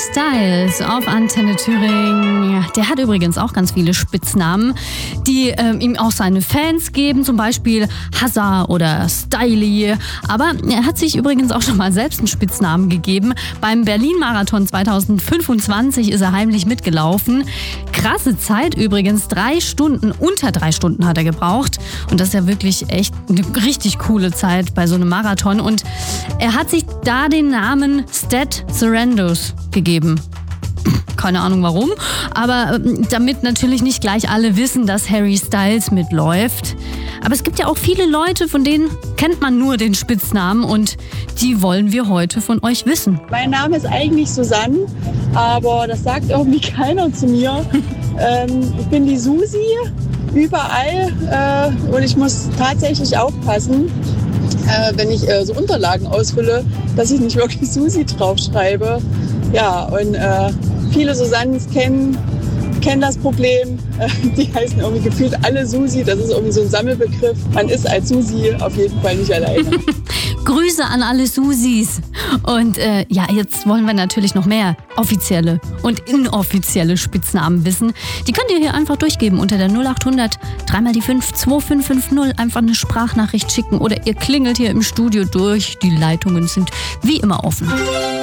Styles auf Antenne Thüringen. Der hat übrigens auch ganz viele Spitznamen, die ihm auch seine Fans geben, zum Beispiel Hazza oder Stylie. Aber er hat sich übrigens auch schon mal selbst einen Spitznamen gegeben. Beim Berlin-Marathon 2025 ist er heimlich mitgelaufen. Krasse Zeit übrigens, unter 3 Stunden hat er gebraucht. Und das ist ja wirklich echt eine richtig coole Zeit bei so einem Marathon. Und er hat sich da den Namen Stat Surrenders gegeben. Keine Ahnung warum, aber damit natürlich nicht gleich alle wissen, dass Harry Styles mitläuft. Aber es gibt ja auch viele Leute, von denen kennt man nur den Spitznamen und die wollen wir heute von euch wissen. Mein Name ist eigentlich Susanne, aber das sagt irgendwie keiner zu mir. Ich bin die Susi überall und ich muss tatsächlich aufpassen, wenn ich so Unterlagen ausfülle, dass ich nicht wirklich Susi draufschreibe. Ja, und viele Susannens kennen das Problem. Die heißen irgendwie gefühlt alle Susi. Das ist irgendwie so ein Sammelbegriff. Man ist als Susi auf jeden Fall nicht alleine. Grüße an alle Susis. Und jetzt wollen wir natürlich noch mehr offizielle und inoffizielle Spitznamen wissen. Die könnt ihr hier einfach durchgeben unter der 0800 3x5 2550. Einfach eine Sprachnachricht schicken oder ihr klingelt hier im Studio durch. Die Leitungen sind wie immer offen.